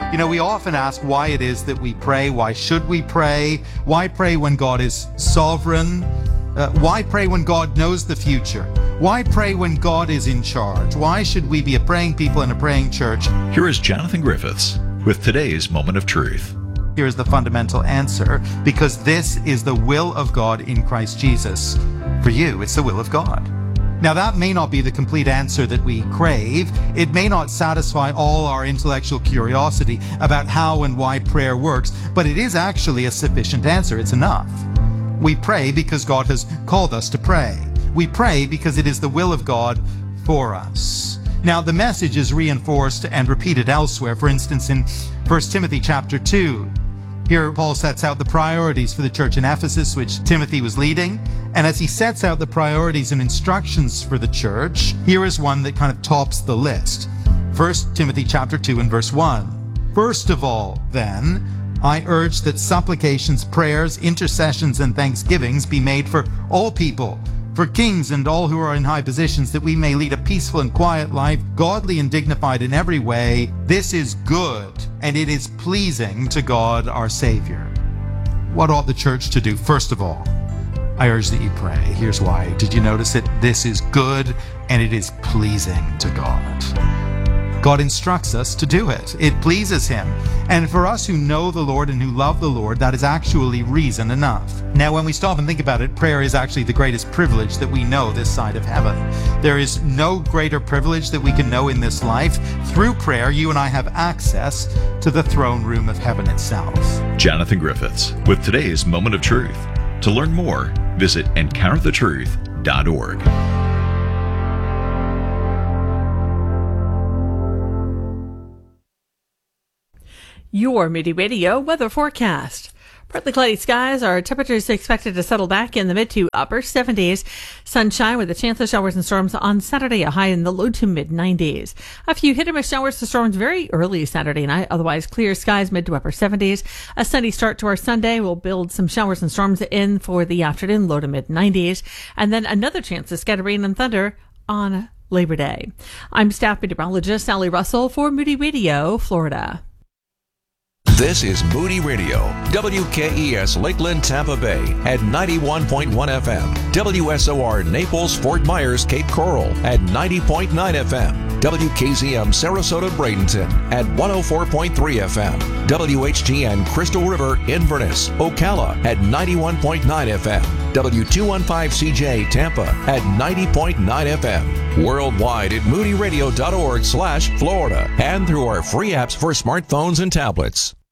You know, we often ask why it is that we pray. Why should we pray? Why pray when God is sovereign? Why pray when God knows the future? Why pray when God is in charge? Why should we be a praying people in a praying church? Here is Jonathan Griffiths with today's Moment of Truth. Here's the fundamental answer, because this is the will of God in Christ Jesus. For you, it's the will of God. Now, that may not be the complete answer that we crave. It may not satisfy all our intellectual curiosity about how and why prayer works, but it is actually a sufficient answer. It's enough. We pray because God has called us to pray. We pray because it is the will of God for us. Now, the message is reinforced and repeated elsewhere. For instance, in 1 Timothy chapter 2, here Paul sets out the priorities for the church in Ephesus, which Timothy was leading. And as he sets out the priorities and instructions for the church, here is one that kind of tops the list. 1 Timothy chapter 2 and verse 1. First of all, then, I urge that supplications, prayers, intercessions, and thanksgivings be made for all people, for kings and all who are in high positions, that we may lead a peaceful and quiet life, godly and dignified in every way. This is good, and it is pleasing to God our Savior. What ought the church to do? First of all, I urge that you pray. Here's why. Did you notice it? This is good, and it is pleasing to God. God instructs us to do it. It pleases Him. And for us who know the Lord and who love the Lord, that is actually reason enough. Now, when we stop and think about it, prayer is actually the greatest privilege that we know this side of heaven. There is no greater privilege that we can know in this life. Through prayer, you and I have access to the throne room of heaven itself. Jonathan Griffiths with today's Moment of Truth. To learn more, visit EncounterTheTruth.org. Your Moody Radio weather forecast. Partly cloudy skies. Our temperatures expected to settle back in the mid to upper 70s. Sunshine with a chance of showers and storms on Saturday, a high in the low to mid 90s. A few hit or miss showers to storms very early Saturday night. Otherwise, clear skies mid to upper 70s. A sunny start to our Sunday will build some showers and storms in for the afternoon, low to mid 90s. And then another chance of scattered rain and thunder on Labor Day. I'm staff meteorologist Sally Russell for Moody Radio, Florida. This is Moody Radio, WKES Lakeland, Tampa Bay at 91.1 FM, WSOR Naples, Fort Myers, Cape Coral at 90.9 FM, WKZM Sarasota, Bradenton at 104.3 FM, WHTN Crystal River, Inverness, Ocala at 91.9 FM, W215CJ Tampa at 90.9 FM, worldwide at moodyradio.org/Florida, and through our free apps for smartphones and tablets.